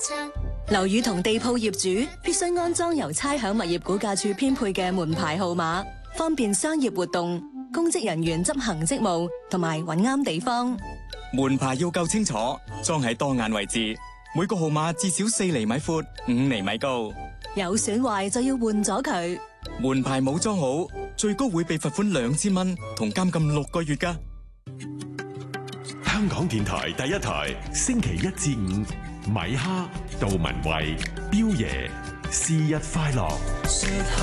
樓宇同地鋪業主必須安裝由差餉物業估價署編配嘅門牌號碼，方便商業活動、公職人員執行職務同埋揾啱地方。 門牌要夠清楚，裝喺當眼位置，每個號碼至少4厘米闊、5厘米高。 有損壞就要換咗佢。 門牌冇裝好，最高會被罰款2000蚊同監禁6個月㗎。 香港電台第一台，星期1至5，米哈、杜文慧、彪爺，是日快樂。